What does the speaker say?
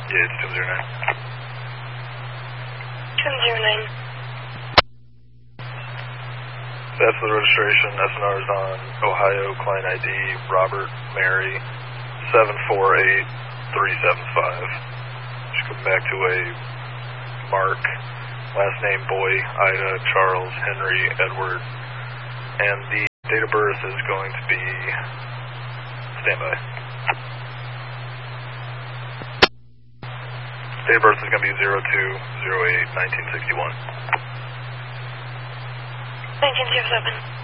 Yeah, it's 209. 209. That's the registration. SNR is on Ohio, client ID, Robert Mary, 748375. Just come back to a Mark, last name Boy, Ida, Charles, Henry, Edward, and the date of birth is going to be, standby. Date of birth is going to be 02/08/1961. 1907.